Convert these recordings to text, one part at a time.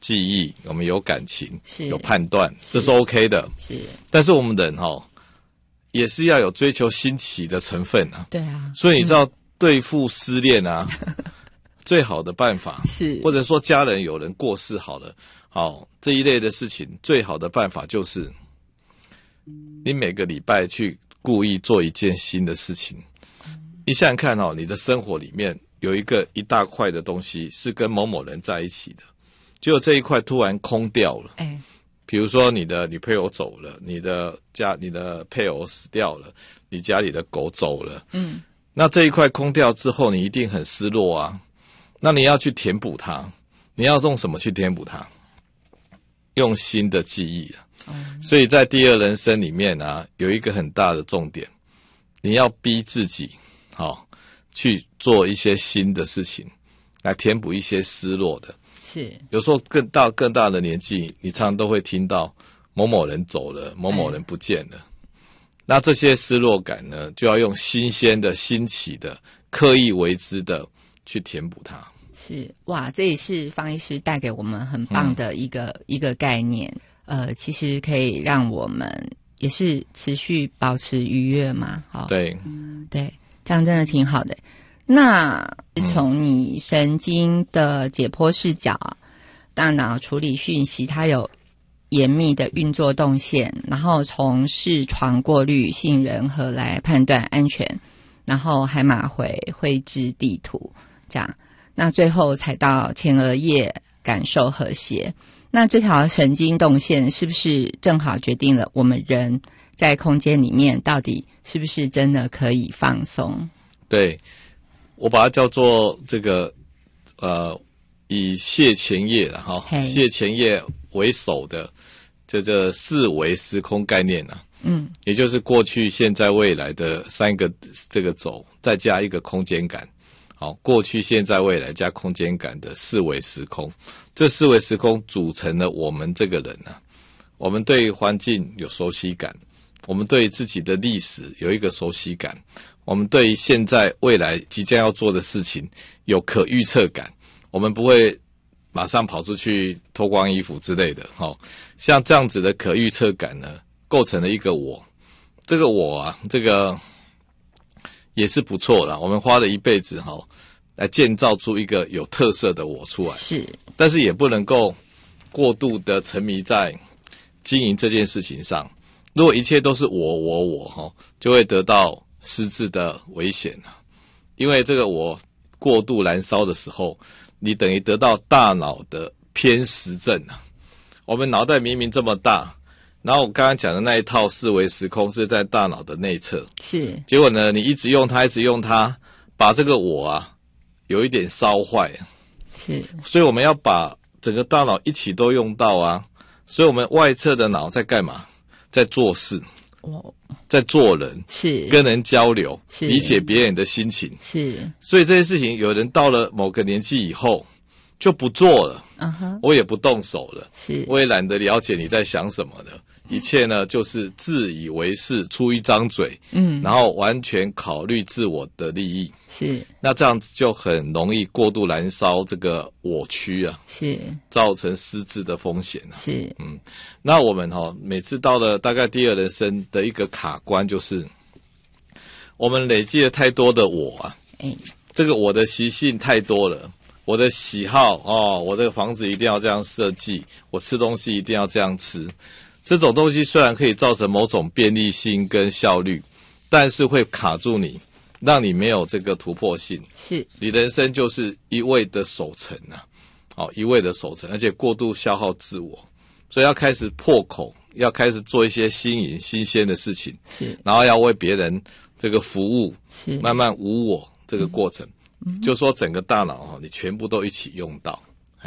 记忆，我们有感情， 是有判断，这是 OK 的。 是， 但是我们人也是要有追求新奇的成分啊。 对啊， 所以你知道对付失恋啊，最好的办法是， 或者说家人有人过世好了，这一类的事情，最好的办法就是你每个礼拜去故意做一件新的事情。你想想看你的生活里面有一大块的东西是跟某某人在一起的，结果这一块突然空掉了。比如说你的女朋友走了，你的配偶死掉了，你家里的狗走了，那这一块空掉之后，你一定很失落啊。那你要去填补它，你要用什么去填补它？用新的记忆啊。所以在第二人生里面啊，有一个很大的重点，你要逼自己去做一些新的事情，来填补一些失落的。 是， 有时候更大的年纪，你常常都会听到某某人走了，某某人不见了。那这些失落感呢，就要用新鲜的、新奇的、刻意为之的去填补它。 是，哇，这也是方医师带给我们很棒的一个概念。其实可以让我们也是持续保持愉悦嘛。 对， 对，这样真的挺好的。那从你神经的解剖视角，大脑处理讯息，它有严密的运作动线，然后从视床过滤、杏仁核来判断安全，然后海马回绘制地图，这样，那最后才到前额叶感受和谐。那这条神经动线是不是正好决定了我们人在空间里面到底是不是真的可以放松？ 对，我把它叫做这个以谢前叶谢前叶为首的这四维时空概念也就是过去、现在、未来的三个这个轴，再加一个空间感。过去、现在、未来加空间感的四维时空，这四维时空组成了我们这个人我们对环境有熟悉感，我们对自己的历史有一个熟悉感，我们对现在、未来即将要做的事情有可预测感，我们不会马上跑出去脱光衣服之类的。像这样子的可预测感呢，构成了一个我。这个我这个也是不错啦，我们花了一辈子来建造出一个有特色的我出来。 是， 但是也不能够过度的沉迷在经营这件事情上。如果一切都是我就会得到失智的危险。因为这个我过度燃烧的时候，你等于得到大脑的偏食症。我们脑袋明明这么大，然后我刚刚讲的那一套四维时空是在大脑的内侧， 是， 结果呢，你一直用它，把这个我有一点烧坏。 是， 所以我们要把整个大脑一起都用到所以我们外侧的脑在干嘛？在做事，在做人， 是跟人交流， 是理解别人的心情。 是， 所以这些事情，有人到了某个年纪以后就不做了，我也不动手了， 是， 我也懒得了解你在想什么了。一切呢，就是自以为是，出一张嘴，然后完全考虑自我的利益。 是， 那这样子就很容易过度燃烧这个我区是， 造成失智的风险是， 那我们每次到了大概第二人生的一个卡关，就是我们累积了太多的我这个我的习性太多了。我的喜好我这个房子一定要这样设计，我吃东西一定要这样吃。这种东西虽然可以造成某种便利性跟效率，但是会卡住你，让你没有这个突破性。 是， 你人生就是一味的守成一味的守成，而且过度消耗自我，所以要开始破口，要开始做一些新颖新鲜的事情， 是， 然后要为别人这个服务， 是， 慢慢无我这个过程，就说整个大脑你全部都一起用到。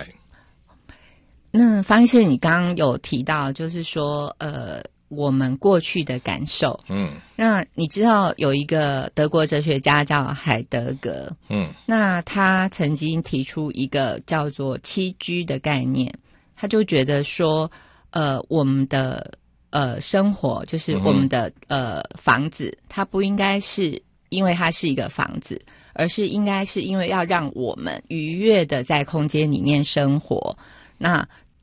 那方医师，你刚刚有提到，就是说，我们过去的感受，那你知道有一个德国哲学家叫海德格，那他曾经提出一个叫做7居的概念，他就觉得说，我们的生活就是我们的房子，它不应该是因为它是一个房子，而是应该是因为要让我们愉悦的在空间里面生活。那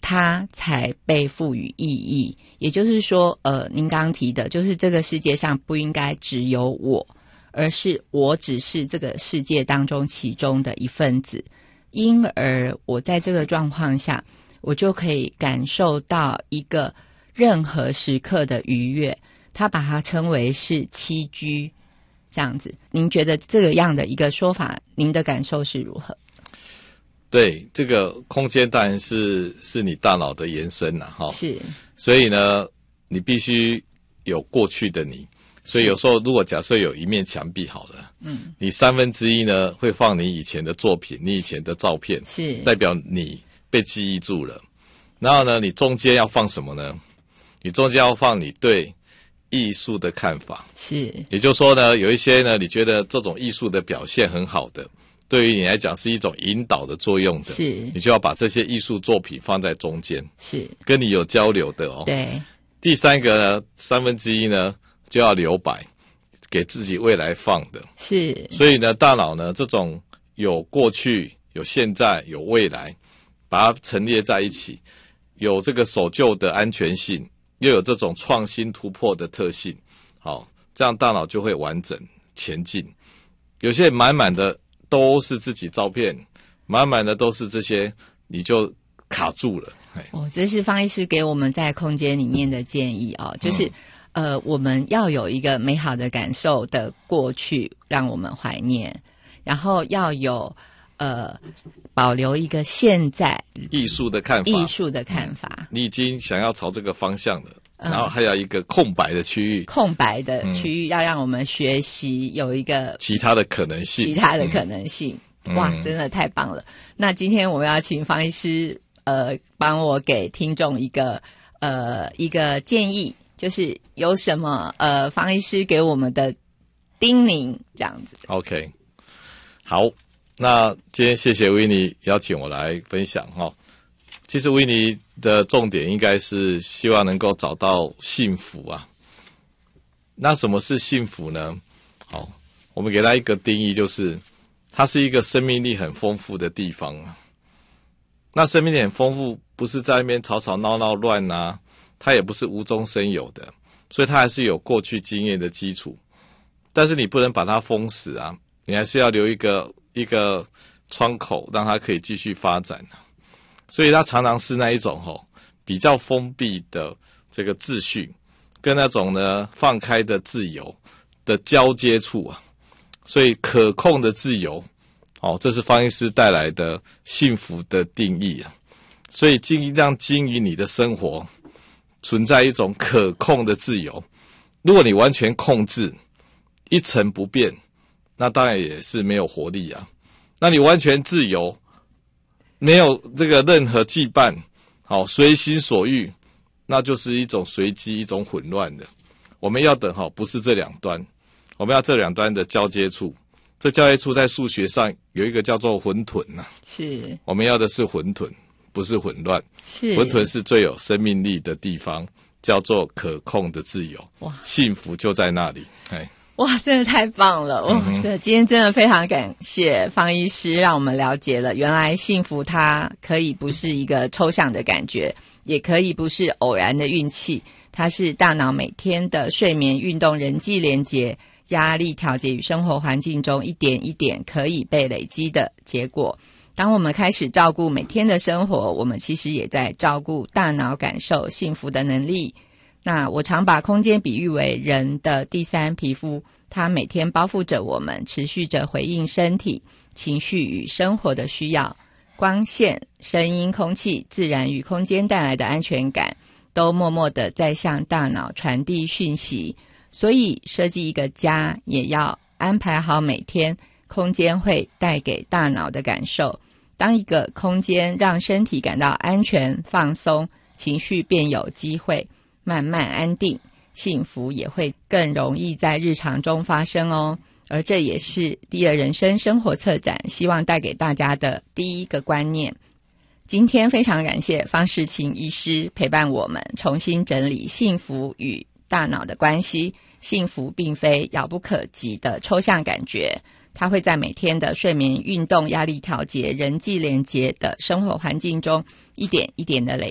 它才被赋予意义。也就是说，您刚刚提的，就是这个世界上不应该只有我，而是我只是这个世界当中其中的一份子，因而我在这个状况下，我就可以感受到一个任何时刻的愉悦。他把它称为是栖居，这样子。您觉得这个样的一个说法，您的感受是如何？ 对，这个空间当然是你大脑的延伸啦， 是。 所以呢，你必须有过去的你。所以有时候，如果假设有一面墙壁好了，你1/3呢会放你以前的作品，你以前的照片， 是代表你被记忆住了。然后呢，你中间要放什么呢？你中间要放你对艺术的看法， 是。 也就是说呢，有一些呢，你觉得这种艺术的表现很好的，对于你来讲是一种引导的作用的， 是。 你就要把这些艺术作品放在中间， 是跟你有交流的哦。 对。 第三个呢，1/3呢就要留白，给自己未来放的， 是。 所以呢，大脑呢这种有过去、有现在、有未来，把它陈列在一起，有这个守旧的安全性，又有这种创新突破的特性，好，这样大脑就会完整前进。有些满满的都是自己照片，满满的都是这些，你就卡住了。 这是方医师给我们在空间里面的建议哦，就是我们要有一个美好的感受的过去，让我们怀念，然后要有保留一个现在艺术的看法，你已经想要朝这个方向了，然后还有一个空白的区域，要让我们学习有一个其他的可能性。 哇，真的太棒了！那今天我们要请方医师帮我给听众一个建议，就是有什么方医师给我们的叮咛这样子。 OK， 好，那今天谢谢维尼邀请我来分享哈。其实维尼的重点应该是希望能够找到幸福啊。那什么是幸福呢？好，我们给它一个定义，就是它是一个生命力很丰富的地方啊。那生命力很丰富，不是在那边吵吵闹闹乱啊，它也不是无中生有的，所以它还是有过去经验的基础。但是你不能把它封死啊，你还是要留一个窗口，让它可以继续发展。所以它常常是那一种比较封闭的这个秩序，跟那种呢放开的自由的交接处啊。所以可控的自由，这是方医师带来的幸福的定义啊。所以尽量经营你的生活，存在一种可控的自由。如果你完全控制，一成不变，那当然也是没有活力啊。那你完全自由，没有这个任何羁绊，随心所欲，那就是一种随机、一种混乱的。我们要的不是这两端，我们要这两端的交接处。这交接处在数学上有一个叫做混沌啊， 是我们要的是混沌，不是混乱。 是混沌是最有生命力的地方，叫做可控的自由。哇，幸福就在那里。 哇，真的太棒了！哇，今天真的非常感谢方医师，让我们了解了原来幸福它可以不是一个抽象的感觉，也可以不是偶然的运气，它是大脑每天的睡眠、运动、人际连结、压力调节与生活环境中一点一点可以被累积的结果。当我们开始照顾每天的生活，我们其实也在照顾大脑感受幸福的能力。那我常把空间比喻为人的第三皮肤，它每天包覆着我们，持续着回应身体、情绪与生活的需要。光线、声音、空气、自然与空间带来的安全感，都默默地在向大脑传递讯息。所以设计一个家，也要安排好每天空间会带给大脑的感受。当一个空间让身体感到安全、放松，情绪便有机会慢慢安定，幸福也会更容易在日常中发生哦。而这也是第二人生生活策展希望带给大家的第一个观念。今天非常感谢方世琴医师陪伴我们重新整理幸福与大脑的关系。幸福并非遥不可及的抽象感觉，它会在每天的睡眠、运动、压力调节、人际连结的生活环境中一点一点的累